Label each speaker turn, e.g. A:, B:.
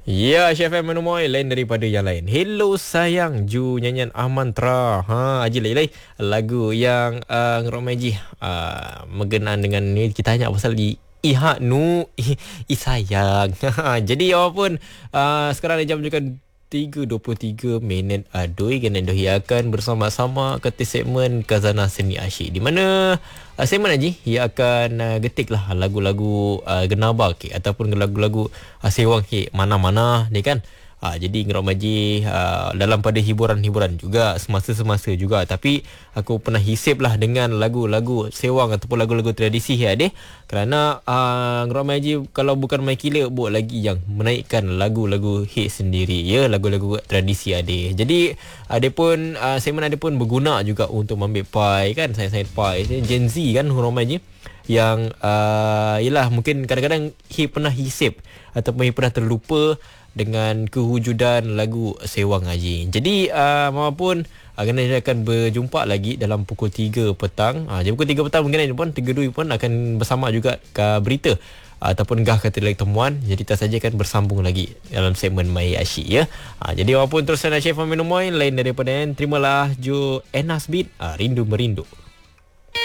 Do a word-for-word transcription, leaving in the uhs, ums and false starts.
A: Ya, Chef M Menumoy lain daripada yang lain. Hello sayang, Ju nyanyian Amantra. Ha, Haji Lai Lai, lagu yang uh, Ngerok Maji uh, mengenaan dengan ni kita tanya pasal di Iha nu i, i sayang. Jadi apapun uh, sekarang ni jam juga tiga dua puluh tiga minit adui kena dohiakan bersama-sama ke segmen Khazanah Seni Asyik, di mana uh, segmen Haji ia akan uh, getik lah lagu-lagu uh, genaba ke ataupun lagu-lagu uh, sewang ke mana-mana ni kan. Ha, jadi Ngerok Maji uh, dalam pada hiburan-hiburan juga semasa-semasa juga, tapi aku pernah hisip lah dengan lagu-lagu sewang ataupun lagu-lagu tradisi ya deh, kerana uh, Ngerok Maji kalau bukan mai kila buat lagi yang menaikkan lagu-lagu hit sendiri ya, lagu-lagu tradisi ade. Jadi ada pun uh, segmen ada pun berguna juga untuk mengambil pai kan, saya-saya pai Gen Z kan Ngerok Maji yang uh, yelah mungkin kadang-kadang hit pernah hisip ataupun hit pernah terlupa dengan kewujudan lagu sewang Haji. Jadi uh, maupun uh, kena akan berjumpa lagi dalam pukul tiga petang. Uh, jadi pukul tiga petang mungkin pun tiga dua pun akan bersama juga ke berita uh, ataupun gah kata lagi temuan. Jadi tak saja kan bersambung lagi dalam segmen Mai Asyik ya. Uh, jadi maupun terus Chef Menumoy lain daripada yang terimalah Jo Enas Beat uh, Rindu Merindu.